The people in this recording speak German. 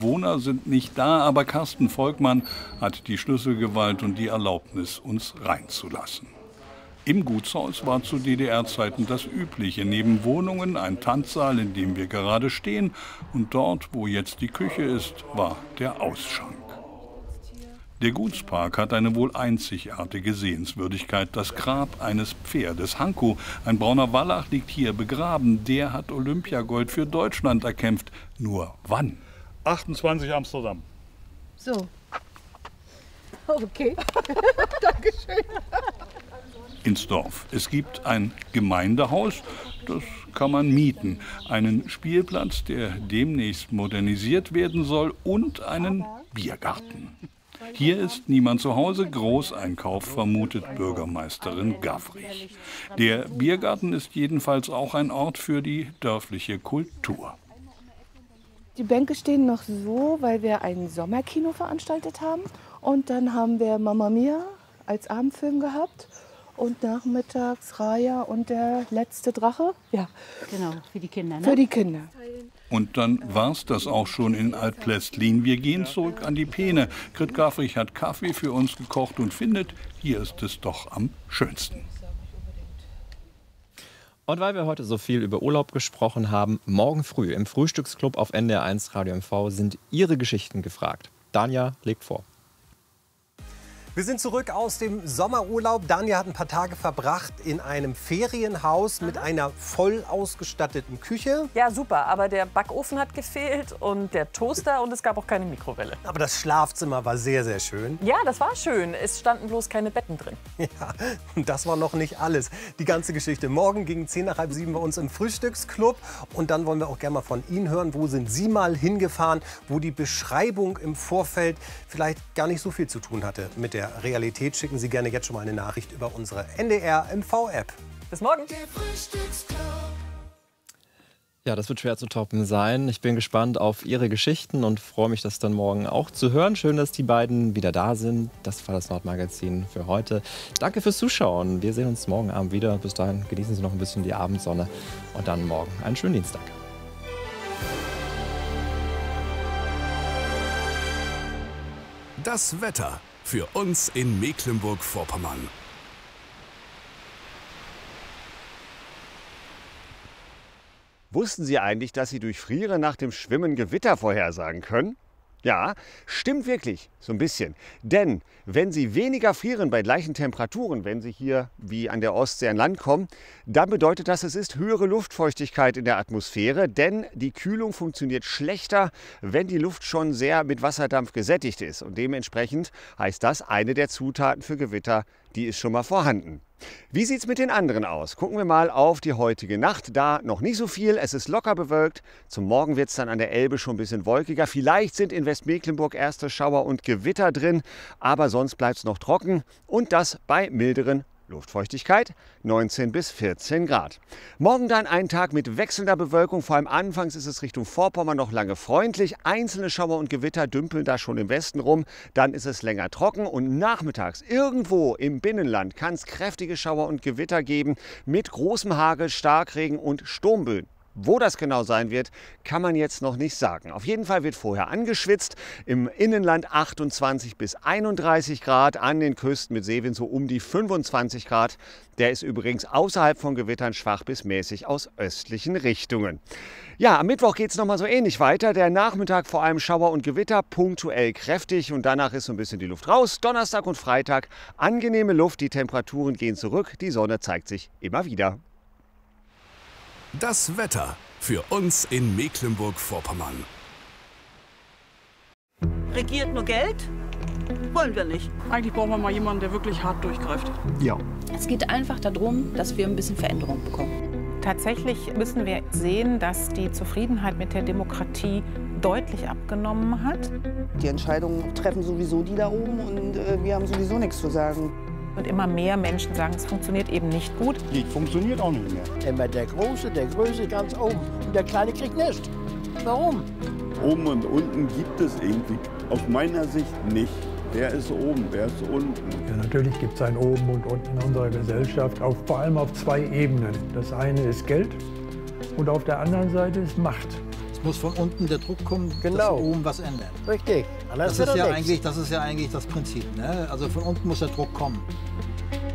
Bewohner sind nicht da, aber Carsten Volkmann hat die Schlüsselgewalt und die Erlaubnis, uns reinzulassen. Im Gutshaus war zu DDR-Zeiten das Übliche. Neben Wohnungen ein Tanzsaal, in dem wir gerade stehen. Und dort, wo jetzt die Küche ist, war der Ausschank. Der Gutspark hat eine wohl einzigartige Sehenswürdigkeit. Das Grab eines Pferdes. Hanko, ein brauner Wallach, liegt hier begraben. Der hat Olympiagold für Deutschland erkämpft. Nur wann? 28 Amsterdam. So. Okay. Dankeschön. Ins Dorf. Es gibt ein Gemeindehaus, das kann man mieten. Einen Spielplatz, der demnächst modernisiert werden soll, und einen Biergarten. Hier ist niemand zu Hause. Großeinkauf, vermutet Bürgermeisterin Gavrig. Der Biergarten ist jedenfalls auch ein Ort für die dörfliche Kultur. Die Bänke stehen noch so, weil wir ein Sommerkino veranstaltet haben. Und dann haben wir Mamma Mia als Abendfilm gehabt. Und nachmittags Raya und der letzte Drache. Ja. Genau, für die Kinder. Ne? Für die Kinder. Und dann war's das auch schon in Altplestlin. Wir gehen zurück an die Peene. Grit Gavrig hat Kaffee für uns gekocht und findet, hier ist es doch am schönsten. Und weil wir heute so viel über Urlaub gesprochen haben, morgen früh im Frühstücksclub auf NDR1 Radio MV sind Ihre Geschichten gefragt. Danja legt vor. Wir sind zurück aus dem Sommerurlaub. Danja hat ein paar Tage verbracht in einem Ferienhaus mit einer voll ausgestatteten Küche. Ja, super, aber der Backofen hat gefehlt und der Toaster und es gab auch keine Mikrowelle. Aber das Schlafzimmer war sehr, sehr schön. Ja, das war schön. Es standen bloß keine Betten drin. Ja, und das war noch nicht alles. Die ganze Geschichte morgen gegen 10 nach halb 7 bei uns im Frühstücksclub. Und dann wollen wir auch gerne mal von Ihnen hören, wo sind Sie mal hingefahren, wo die Beschreibung im Vorfeld vielleicht gar nicht so viel zu tun hatte mit der Realität. Schicken Sie gerne jetzt schon mal eine Nachricht über unsere NDR MV-App. Bis morgen. Ja, das wird schwer zu toppen sein. Ich bin gespannt auf Ihre Geschichten und freue mich, das dann morgen auch zu hören. Schön, dass die beiden wieder da sind. Das war das Nordmagazin für heute. Danke fürs Zuschauen. Wir sehen uns morgen Abend wieder. Bis dahin genießen Sie noch ein bisschen die Abendsonne und dann morgen einen schönen Dienstag. Das Wetter für uns in Mecklenburg-Vorpommern. Wussten Sie eigentlich, dass Sie durch Frieren nach dem Schwimmen Gewitter vorhersagen können? Ja, stimmt wirklich, so ein bisschen. Denn wenn Sie weniger frieren bei gleichen Temperaturen, wenn Sie hier wie an der Ostsee an Land kommen, dann bedeutet das, es ist höhere Luftfeuchtigkeit in der Atmosphäre, denn die Kühlung funktioniert schlechter, wenn die Luft schon sehr mit Wasserdampf gesättigt ist. Und dementsprechend heißt das, eine der Zutaten für Gewitter, die ist schon mal vorhanden. Wie sieht es mit den anderen aus? Gucken wir mal auf die heutige Nacht. Da noch nicht so viel, es ist locker bewölkt. Zum Morgen wird es dann an der Elbe schon ein bisschen wolkiger. Vielleicht sind in Westmecklenburg erste Schauer und Gewitter drin, aber sonst bleibt es noch trocken und das bei milderen Luftfeuchtigkeit 19 bis 14 Grad. Morgen dann ein Tag mit wechselnder Bewölkung. Vor allem anfangs ist es Richtung Vorpommern noch lange freundlich. Einzelne Schauer und Gewitter dümpeln da schon im Westen rum. Dann ist es länger trocken und nachmittags irgendwo im Binnenland kann es kräftige Schauer und Gewitter geben mit großem Hagel, Starkregen und Sturmböen. Wo das genau sein wird, kann man jetzt noch nicht sagen. Auf jeden Fall wird vorher angeschwitzt. Im Innenland 28 bis 31 Grad, an den Küsten mit Seewind so um die 25 Grad. Der ist übrigens außerhalb von Gewittern schwach bis mäßig aus östlichen Richtungen. Ja, am Mittwoch geht es nochmal so ähnlich weiter. Der Nachmittag vor allem Schauer und Gewitter, punktuell kräftig und danach ist so ein bisschen die Luft raus. Donnerstag und Freitag angenehme Luft, die Temperaturen gehen zurück, die Sonne zeigt sich immer wieder. Das Wetter für uns in Mecklenburg-Vorpommern. Regiert nur Geld? Wollen wir nicht. Eigentlich brauchen wir mal jemanden, der wirklich hart durchgreift. Ja. Es geht einfach darum, dass wir ein bisschen Veränderung bekommen. Tatsächlich müssen wir sehen, dass die Zufriedenheit mit der Demokratie deutlich abgenommen hat. Die Entscheidungen treffen sowieso die da oben und wir haben sowieso nichts zu sagen. Und immer mehr Menschen sagen, es funktioniert eben nicht gut. Die funktioniert auch nicht mehr. Immer der Große, der Größte ganz oben und der Kleine kriegt nichts. Warum? Oben und unten gibt es irgendwie aus meiner Sicht nicht. Wer ist oben, wer ist unten? Ja, natürlich gibt es ein Oben und Unten in unserer Gesellschaft, vor allem auf zwei Ebenen. Das eine ist Geld und auf der anderen Seite ist Macht. Es Es muss von unten der Druck kommen, Genau. dass oben was ändern. Richtig. Das ist ja eigentlich das Prinzip. Ne? Also von unten muss der Druck kommen.